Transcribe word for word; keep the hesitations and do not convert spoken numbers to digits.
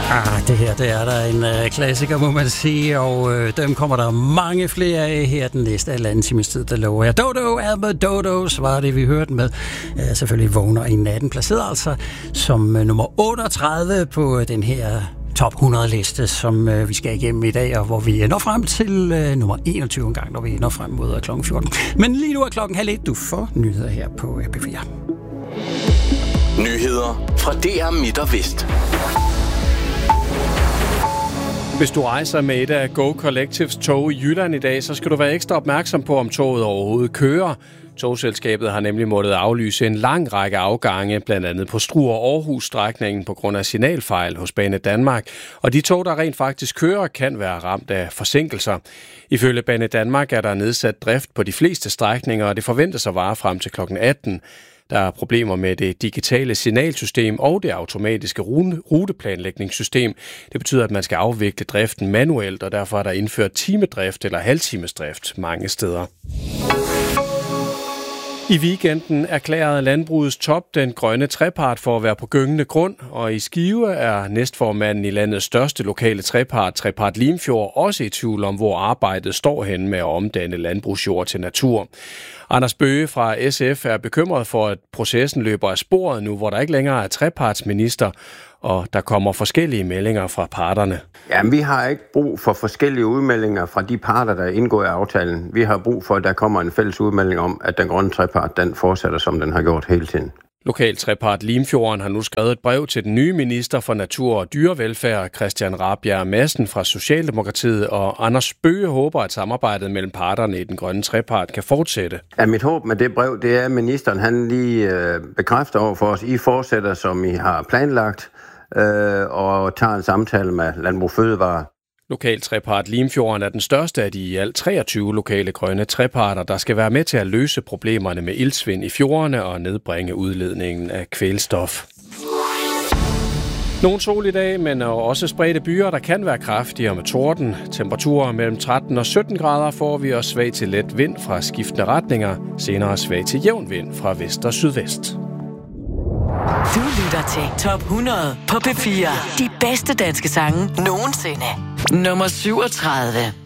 Ah, det her, det er der en øh, klassiker, må man sige, og øh, dem kommer der mange flere af her den næste halvanden times tid, der lover jeg. Dodo, Albert Dodos var det, vi hørte med. Øh, selvfølgelig Vågner i natten, placeret altså som øh, nummer otteogtredive på øh, den her top hundrede-liste, som øh, vi skal igennem i dag, og hvor vi når frem til øh, nummer enogtyve en gang, når vi når frem mod klokken fjorten. Men lige nu er klokken halv et, du får nyheder her på P fire. Nyheder fra D R Midt og Vest. Hvis du rejser med et af Go Collectives tog i Jylland i dag, så skal du være ekstra opmærksom på, om toget overhovedet kører. Togselskabet har nemlig måttet aflyse en lang række afgange, blandt andet på Struer-Aarhus-strækningen på grund af signalfejl hos Banedanmark. Og de tog, der rent faktisk kører, kan være ramt af forsinkelser. Ifølge Banedanmark er der nedsat drift på de fleste strækninger, og det forventes at vare frem til klokken atten. Der er problemer med det digitale signalsystem og det automatiske ruteplanlægningssystem. Det betyder, at man skal afvikle driften manuelt, og derfor er der indført timedrift eller halvtimesdrift mange steder. I weekenden erklærede landbrugets top den grønne trepart for at være på gyngende grund, og i Skive er næstformanden i landets største lokale trepart, Trepart Limfjord, også i tvivl om, hvor arbejdet står hen med at omdanne landbrugsjord til natur. Anders Bøge fra S F er bekymret for, at processen løber af sporet nu, hvor der ikke længere er trepartsminister, og der kommer forskellige meldinger fra parterne. Jamen, vi har ikke brug for forskellige udmeldinger fra de parter, der indgår i aftalen. Vi har brug for, at der kommer en fælles udmelding om, at den grønne trepart, den fortsætter, som den har gjort hele tiden. Lokal trepart Limfjorden har nu skrevet et brev til den nye minister for natur og dyrevelfærd, Christian Rabjerg Madsen fra Socialdemokratiet, og Anders Bøge håber, at samarbejdet mellem parterne i den grønne trepart kan fortsætte. Ja, mit håb med det brev, det er, at ministeren han lige øh, bekræfter over for os, I fortsætter, som I har planlagt, øh, og tager en samtale med Landbrug Fødevare. Lokal trepart Limfjorden er den største af de i alt treogtyve lokale grønne treparter, der skal være med til at løse problemerne med iltsvind i fjordene og nedbringe udledningen af kvælstof. Nogle sol i dag, men også spredte byer, der kan være kraftigere med torden. Temperaturer mellem tretten og sytten grader får vi også svag til let vind fra skiftende retninger, senere svag til jævn vind fra vest og sydvest. Du lytter til Top hundrede på P fire. De bedste danske sange nogensinde. Nummer syvogtredive.